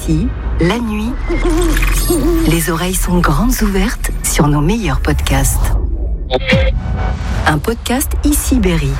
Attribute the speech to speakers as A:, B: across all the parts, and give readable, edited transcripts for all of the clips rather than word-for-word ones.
A: Ici, la nuit, les oreilles sont grandes ouvertes sur nos meilleurs podcasts. Un podcast Ici Berry.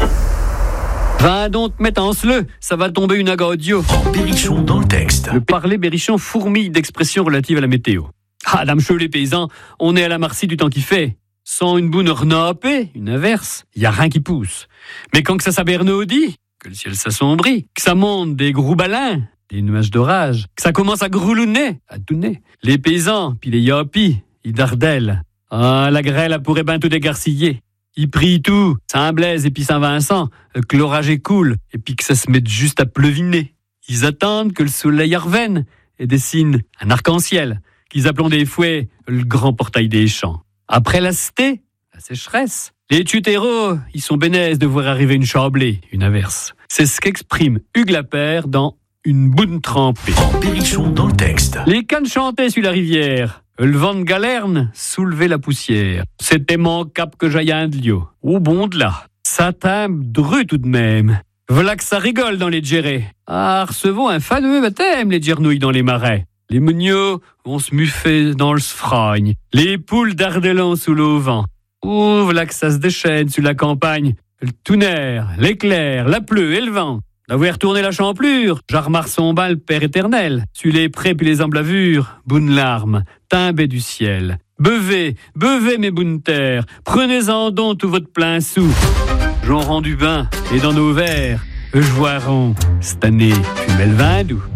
B: Va donc te mettre en sleu, ça va tomber une aga audio.
C: Berrichon dans le texte.
B: Le parler berrichon fourmille d'expressions relatives à la météo. Ah, dame chou les paysans, on est à la marcie du temps qui fait. Sans une boune renapée, une averse, y a rien qui pousse. Mais quand que ça s'abernaudit, que le ciel s'assombrit, que ça monte des gros balins, des nuages d'orage, que ça commence à groulouner, à tourner. Les paysans, puis les yapis, ils dardellent. Ah, la grêle a pourrait ben tout dégarciller. Ils prient tout, Saint-Blaise et puis Saint-Vincent, que l'orage écoule, et puis que ça se mette juste à pleuviner. Ils attendent que le soleil revienne et dessine un arc-en-ciel, qu'ils appelons des fouets le grand portail des champs. Après la cité, la sécheresse, les tutéros, ils sont bénèzes de voir arriver une chablée, une averse. C'est ce qu'exprime Hugues Lapère dans Une boune trempée.
C: Berrichon dans le texte.
B: Les cannes chantaient sur la rivière. Le vent de galerne soulevait la poussière. C'était mon cap que j'aille à un lieu. Au bon de là. Ça timbre dreux tout de même. Voilà que ça rigole dans les djérés. Ah, recevons un fameux baptême, les djernouilles dans les marais. Les meugnots vont se muffer dans le sfragne. Les poules d'ardelans sous l'auvent. Oh, voilà que ça se déchaîne sur la campagne. Le tonnerre, l'éclair, la pleu et le vent. D'avoir tourné la champlure, j'armare son bal le Père éternel. Sur les prés puis les emblavures, boune larmes, timbez du ciel. Bevez, bevez mes bounes terres, prenez-en donc tout votre plein sou. J'en rends du bain, et dans nos verres, joirons, cette année, fumez le vin doux.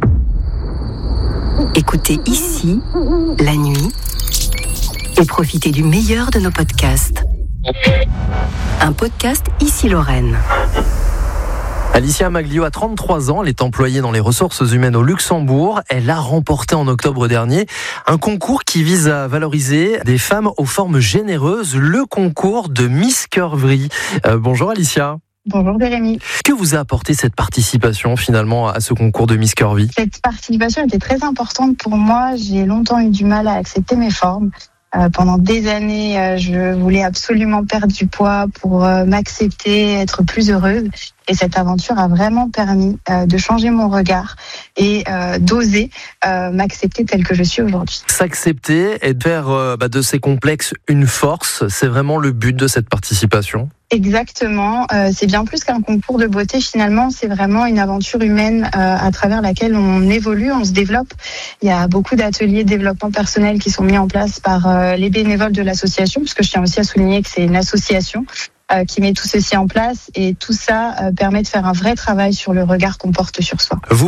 A: Écoutez Ici, la nuit, et profitez du meilleur de nos podcasts. Un podcast Ici Lorraine.
D: Alicia Maglio a 33 ans, elle est employée dans les ressources humaines au Luxembourg. Elle a remporté en octobre dernier un concours qui vise à valoriser des femmes aux formes généreuses, le concours de Miss Curvy. Bonjour Alicia.
E: Bonjour Jérémy.
D: Que vous a apporté cette participation finalement à ce concours de Miss Curvy ?
E: Cette participation était très importante pour moi. J'ai longtemps eu du mal à accepter mes formes. Pendant des années, je voulais absolument perdre du poids pour m'accepter, être plus heureuse. Et cette aventure a vraiment permis de changer mon regard et d'oser m'accepter telle que je suis aujourd'hui.
D: S'accepter et de faire de ces complexes une force, c'est vraiment le but de cette participation ?
E: Exactement. C'est bien plus qu'un concours de beauté. Finalement, c'est vraiment une aventure humaine à travers laquelle on évolue, on se développe. Il y a beaucoup d'ateliers de développement personnel qui sont mis en place par les bénévoles de l'association, parce que je tiens aussi à souligner que c'est une association qui met tout ceci en place. Et tout ça permet de faire un vrai travail sur le regard qu'on porte sur soi.
D: Vous